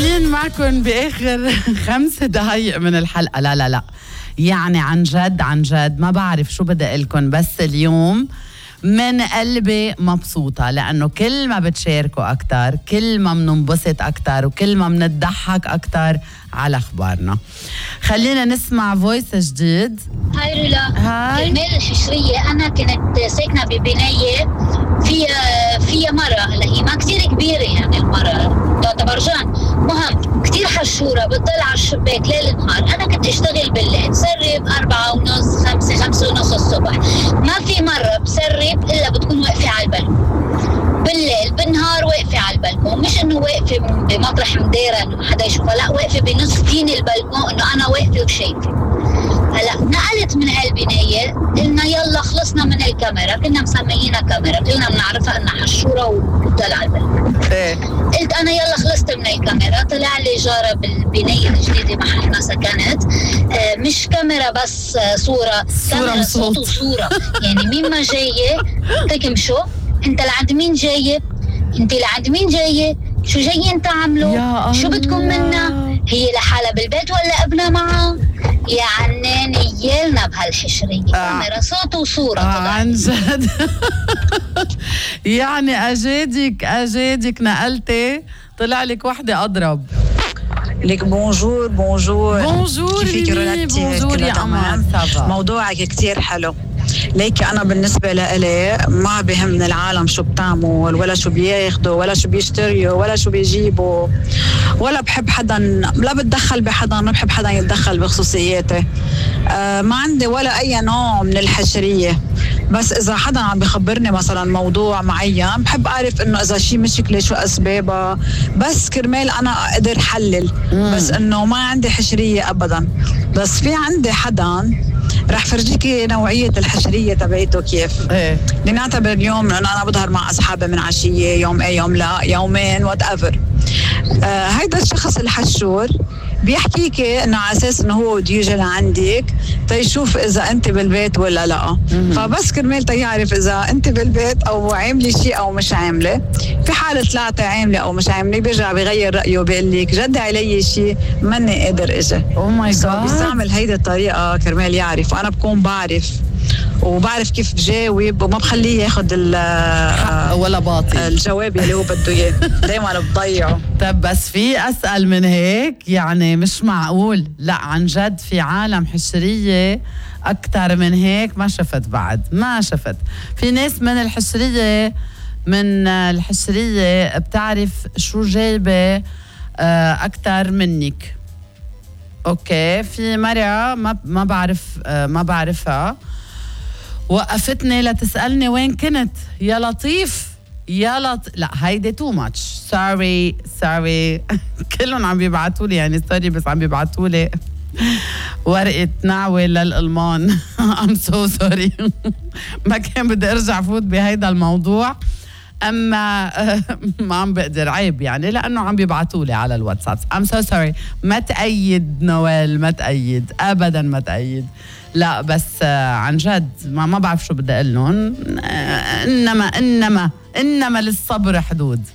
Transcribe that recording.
مكملين معكم بآخر 5 دقايق من الحلقة. لا يعني عن جد ما بعرف شو بدي أقلكن، بس اليوم من قلبي مبسوطة لأنه كل ما بتشاركوا أكتر كل ما مننبسط أكتر وكل ما منضحك أكتر على أخبارنا. خلينا نسمع فويس جديد. هاي رولا. كرمال الحشرية أنا كنت ساكنة ببناية فيها مرة، هلا هي ما كتير كبيرة يعني المرة تعتبر جان، مهم كتير حشورة بتضل على الشباك ليل نهار. أنا كنت أشتغل بالليل، سرب 4:30 5:30 الصبح، ما في مرة بسرب إلا بتكون واقفة على البلكون بالليل، بالنهار واقفة على البلكون، مش إنه واقفة بمطرح مديرة إنه حدا يشوفها، لا واقفة بنص فين البلكون إنه أنا واقفة وشايفة. هلا نقلت من هالبناية، قلنا يلا خلصنا من الكاميرا، كنا مسميينها كاميرا، قلنا بنعرفها انها حشورة وبتضل على البلكون. قلت انا يلا خلصت من الكاميرا، طلع لي جارة بالبناية الجديدة محل ما سكنت، مش كاميرا بس صورة كاميرا صوت وصورة. يعني مين ما جاية تكمشوا، انت لعند مين جاية، انت لعند مين جاية، شو جايين تعملوا، شو بدكم منا، هي لحالها بالبيت ولا ابنها معها. يعني نيالنا بهالحشرية كاميرا صوت وصورة. عن جد. يعني أجادك نقلتي طلع لك وحدة أضرب لك. بونجور كيفك رولاتي؟ بونجور يا أمان. موضوعك كتير حلو. ليكي أنا بالنسبة لإلي ما بهمني العالم شو بتعمل ولا شو بياخدوا ولا شو بيشتريوا ولا شو بيجيبوا، ولا بحب حدا، لا بتدخل بحدا، ما بحب حدا يتدخل بخصوصياتي. ما عندي ولا أي نوع من الحشرية، بس إذا حدا عم بيخبرني مثلا موضوع معين بحب أعرف إنه إذا شي مشكلة شو أسبابها، بس كرمال أنا أقدر حلل. بس إنه ما عندي حشرية أبدا. بس في عندي حدا رح فرجيكي نوعية الحشرية تبعيته كيف. لنعتبر اليوم أنه أنا بظهر مع أصحابي من عشية، يوم يوم لا، يومين whatever. هيدا الشخص الحشور بيحكيكي انه على اساس انه هو بده يجي لعندك تيشوف اذا انت بالبيت ولا لا. فبس كرمال تيعرف اذا انت بالبيت او عامله شيء او مش عامله، في حاله طلعتي عامله او مش عامله بيرجع بيغير رايه، بيقول لك جدي علي شيء ماني قادر اجي. او ماي جاد. بيستعمل هيدي الطريقه كرمال يعرف، وانا بكون بعرف وبعرف كيف جاوب وما بخليه ياخد ولا باطل الجواب اللي هو بده اياه، دايما بضيعه. طب بس في اسأل من هيك، يعني مش معقول. لا عن جد في عالم حشرية اكتر من هيك ما شفت بعد، ما شفت. في ناس من الحشرية بتعرف شو جايبة اكتر منك. اوكي، في مرة ما بعرفها وقفتني لتسألني وين كنت. يا لطيف لا هيدي تو ماتش. سوري كلهم عم بيبعتوا لي يعني ستوري، بس عم بيبعتوا لي ورقة نعوة للألمان. I'm so sorry. ما كان بدي ارجع فوت بهيدا الموضوع، اما ما عم بقدر، عيب يعني، لانه عم بيبعتوا لي على الواتساب. I'm so sorry. ما تأيد نوال، ما تأيد ابدا، ما تأيد. لا بس عن جد ما بعرف شو بدي اقول لهم. انما للصبر حدود.